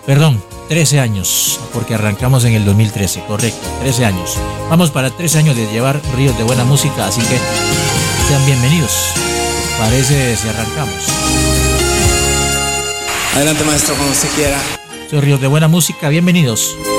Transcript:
Perdón, 13 años, porque arrancamos en el 2013, correcto, 13 años. Vamos para 13 años de llevar Ríos de Buena Música, así que sean bienvenidos. Parece si arrancamos. Adelante, maestro, cuando usted quiera. Soy Ríos de Buena Música, bienvenidos.